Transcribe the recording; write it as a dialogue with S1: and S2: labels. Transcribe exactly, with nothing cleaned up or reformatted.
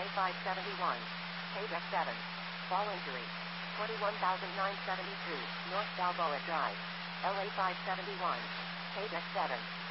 S1: five seventy-one. Page F seven. Fall injury. twenty-one thousand nine hundred seventy-two, North Balboa Drive. L A five seventy-one. Page F seven.